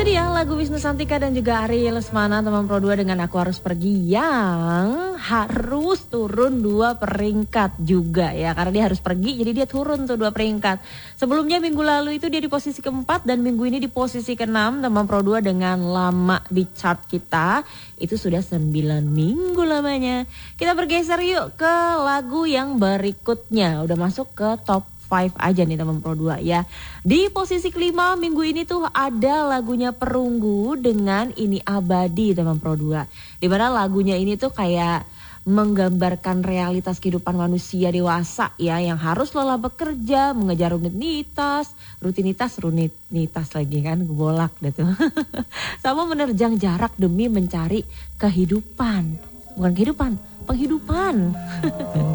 dia lagu Wisnu Santika dan juga Ari Lesmana teman Pro 2 dengan Aku Harus Pergi yang harus turun 2 peringkat juga ya. Karena dia harus pergi jadi dia turun tuh 2 peringkat. Sebelumnya minggu lalu itu dia di posisi keempat dan minggu ini di posisi ke-6 teman Pro 2 dengan lama di chart kita. Itu sudah 9 minggu lamanya. Kita bergeser yuk ke lagu yang berikutnya. Udah masuk ke top 5 aja nih teman Pro 2 ya. Di posisi kelima minggu ini tuh ada lagunya Perunggu dengan Ini Abadi teman Pro 2. Dimana lagunya ini tuh kayak menggambarkan realitas kehidupan manusia dewasa ya. Yang harus lelah bekerja, mengejar rutinitas lagi kan, bolak deh tuh. Sama menerjang jarak demi mencari kehidupan. Bukan kehidupan, penghidupan.